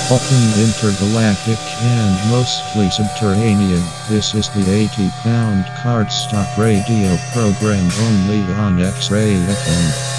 Often intergalactic and mostly subterranean, this is the 80-pound cardstock radio program only on X-Ray FM.